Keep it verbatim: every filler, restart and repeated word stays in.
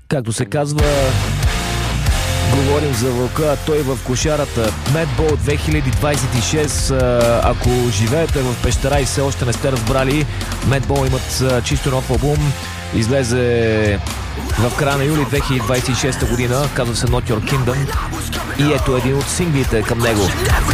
Както се казва, говорим за вълка, а той в кошарата. Madball две хиляди двадесет и шест. Ако живеете в пещера и все още не сте разбрали, Madball имат чисто нов албум. Излезе в края на юли две хиляди двадесет и шеста година. Казва се Not Your Kingdom. И ето един от синглите към него.